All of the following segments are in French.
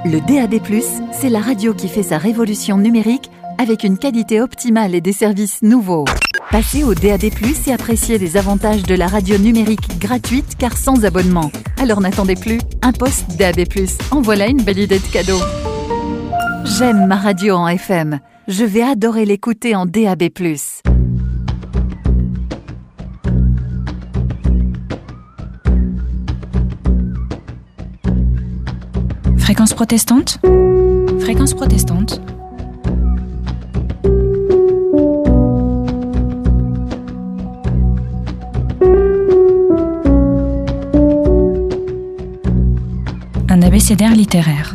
Le DAB+, c'est la radio qui fait sa révolution numérique avec une qualité optimale et des services nouveaux. Passez au DAB+, et appréciez les avantages de la radio numérique gratuite car sans abonnement. Alors n'attendez plus, un poste DAB+. En voilà une belle idée de cadeau. J'aime ma radio en FM. Je vais adorer l'écouter en DAB+. Fréquence protestante. Fréquence protestante. Un abécédaire littéraire.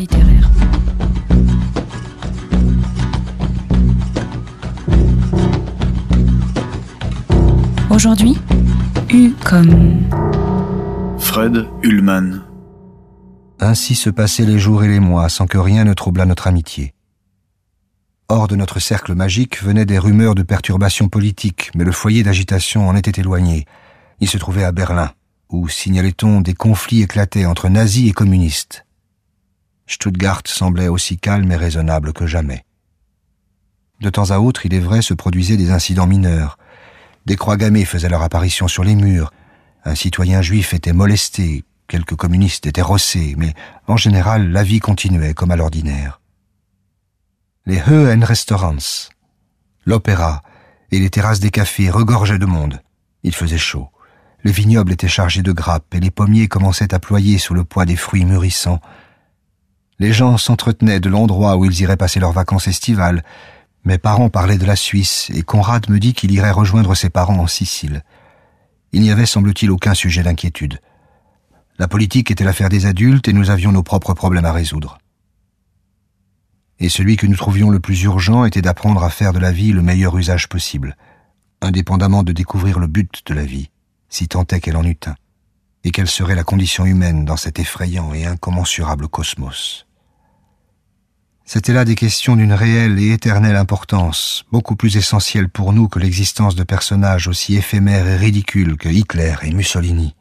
Aujourd'hui, U comme Fred Ullmann. Ainsi se passaient les jours et les mois sans que rien ne troublât notre amitié. Hors de notre cercle magique venaient des rumeurs de perturbations politiques, mais le foyer d'agitation en était éloigné. Il se trouvait à Berlin, où, signalait-on, des conflits éclataient entre nazis et communistes. Stuttgart semblait aussi calme et raisonnable que jamais. De temps à autre, il est vrai, se produisaient des incidents mineurs. Des croix gammées faisaient leur apparition sur les murs. Un citoyen juif était molesté. Quelques communistes étaient rossés, mais en général, la vie continuait comme à l'ordinaire. Les Höhenrestaurants, l'opéra et les terrasses des cafés regorgeaient de monde. Il faisait chaud. Les vignobles étaient chargés de grappes et les pommiers commençaient à ployer sous le poids des fruits mûrissants. Les gens s'entretenaient de l'endroit où ils iraient passer leurs vacances estivales. Mes parents parlaient de la Suisse et Conrad me dit qu'il irait rejoindre ses parents en Sicile. Il n'y avait, semble-t-il, aucun sujet d'inquiétude. La politique était l'affaire des adultes et nous avions nos propres problèmes à résoudre. Et celui que nous trouvions le plus urgent était d'apprendre à faire de la vie le meilleur usage possible, indépendamment de découvrir le but de la vie, si tant est qu'elle en eût un, et quelle serait la condition humaine dans cet effrayant et incommensurable cosmos. C'étaient là des questions d'une réelle et éternelle importance, beaucoup plus essentielles pour nous que l'existence de personnages aussi éphémères et ridicules que Hitler et Mussolini.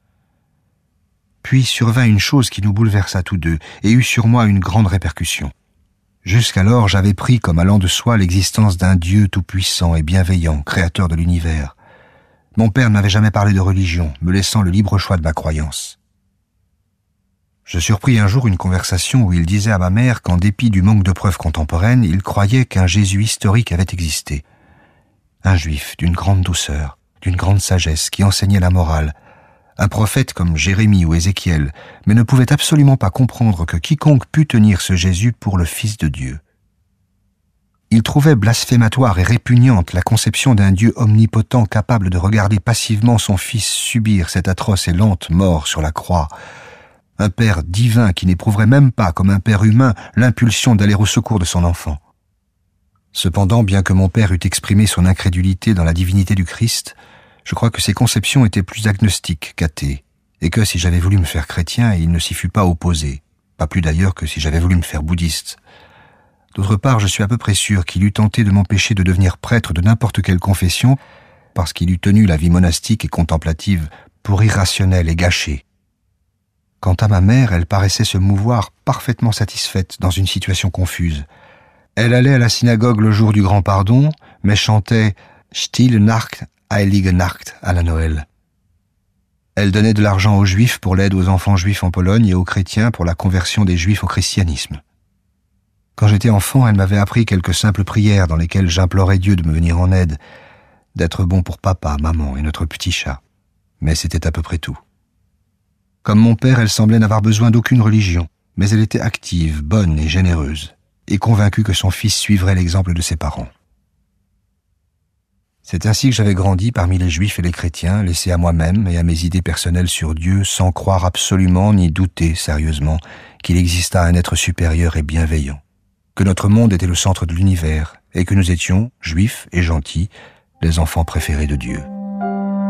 Puis survint une chose qui nous bouleversa tous deux et eut sur moi une grande répercussion. Jusqu'alors, j'avais pris comme allant de soi l'existence d'un Dieu tout-puissant et bienveillant, créateur de l'univers. Mon père n'avait jamais parlé de religion, me laissant le libre choix de ma croyance. Je surpris un jour une conversation où il disait à ma mère qu'en dépit du manque de preuves contemporaines, il croyait qu'un Jésus historique avait existé. Un juif d'une grande douceur, d'une grande sagesse, qui enseignait la morale, un prophète comme Jérémie ou Ézéchiel, mais ne pouvait absolument pas comprendre que quiconque pût tenir ce Jésus pour le Fils de Dieu. Il trouvait blasphématoire et répugnante la conception d'un Dieu omnipotent capable de regarder passivement son Fils subir cette atroce et lente mort sur la croix, un Père divin qui n'éprouverait même pas, comme un Père humain, l'impulsion d'aller au secours de son enfant. Cependant, bien que mon père eût exprimé son incrédulité dans la divinité du Christ, je crois que ses conceptions étaient plus agnostiques qu'athées, et que si j'avais voulu me faire chrétien, il ne s'y fût pas opposé, pas plus d'ailleurs que si j'avais voulu me faire bouddhiste. D'autre part, je suis à peu près sûr qu'il eût tenté de m'empêcher de devenir prêtre de n'importe quelle confession, parce qu'il eût tenu la vie monastique et contemplative pour irrationnelle et gâchée. Quant à ma mère, elle paraissait se mouvoir parfaitement satisfaite dans une situation confuse. Elle allait à la synagogue le jour du grand pardon, mais chantait « Stille Nacht, Heilige Nacht » à la Noël. Elle donnait de l'argent aux Juifs pour l'aide aux enfants juifs en Pologne et aux chrétiens pour la conversion des Juifs au christianisme. Quand j'étais enfant, elle m'avait appris quelques simples prières dans lesquelles j'implorais Dieu de me venir en aide, d'être bon pour papa, maman et notre petit chat. Mais c'était à peu près tout. Comme mon père, elle semblait n'avoir besoin d'aucune religion, mais elle était active, bonne et généreuse, et convaincue que son fils suivrait l'exemple de ses parents. C'est ainsi que j'avais grandi parmi les Juifs et les chrétiens, laissé à moi-même et à mes idées personnelles sur Dieu, sans croire absolument ni douter sérieusement qu'il existât un être supérieur et bienveillant, que notre monde était le centre de l'univers et que nous étions, Juifs et gentils, les enfants préférés de Dieu.